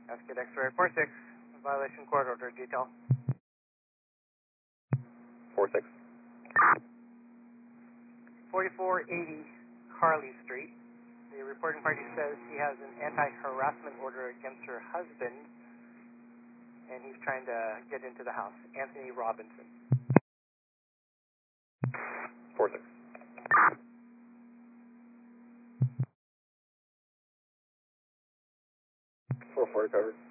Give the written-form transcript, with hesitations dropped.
Escort X-ray 46, violation court order detail. 46. 4480 Harley Street. The reporting party says she has an anti-harassment order against her husband, and he's trying to get into the house. Anthony Robinson. 46. 4-4 covered.